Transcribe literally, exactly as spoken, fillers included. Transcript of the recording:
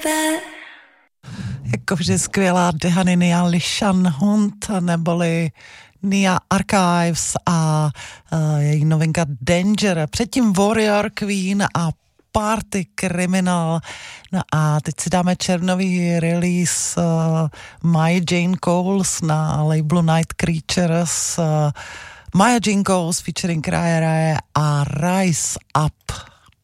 Jakože skvělá Dehany Nia Lishan Hunt, neboli Nia Archives a uh, její novinka Danger. Předtím Warrior Queen a Party Criminal. No a teď si dáme červnový release uh, Maya Jane Coles na labelu Night Creatures. Uh, Maya Jane Coles featuring Kraje Raje a Rise Up.